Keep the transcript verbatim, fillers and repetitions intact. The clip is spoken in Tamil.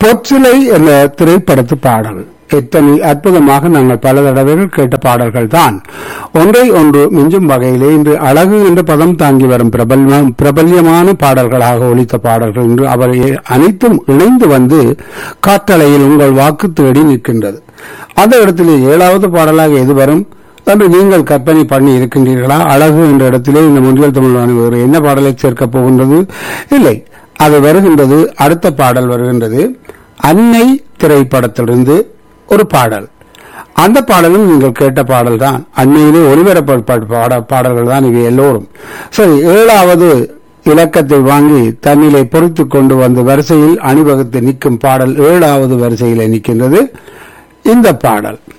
பொற்சிலை என்ற திரைப்படத்து பாடல் எத்தனை அற்புதமாக நாங்கள் பல தடவைகள் கேட்ட பாடல்கள் தான். ஒன்றை ஒன்று மிஞ்சும் வகையிலே இன்று அழகு என்ற பதம் தாங்கி வரும் பிரபல்யமான பாடல்களாக ஒலித்த பாடல்கள் என்று அவை அனைத்தும் இணைந்து வந்து காற்றலையில் உங்கள் வாக்கு தேடி நிற்கின்றது. அந்த இடத்திலே ஏழாவது பாடலாக எது வரும் என்று நீங்கள் கற்பனை பண்ணி இருக்கின்றீர்களா? அழகு என்ற இடத்திலே இந்த முன்னில் தமிழ் ஒரு என்ன பாடலை சேர்க்கப் போகின்றது? இல்லை, அது வருகின்றது. அடுத்த பாடல் வருகின்றது அன்னை திரைப்படத்திலிருந்து ஒரு பாடல். அந்த பாடலும் நீங்கள் கேட்ட பாடல் தான். அன்னையிலே ஒளிபரப்ப பாடல்கள் தான் இவை எல்லோரும். சரி, ஏழாவது இலக்கத்தை வாங்கி தன்னிலை பொறித்துக் கொண்டு வந்து வரிசையில் அணிவகுத்து நிற்கும் பாடல் ஏழாவது வரிசையிலே நிற்கின்றது இந்த பாடல்.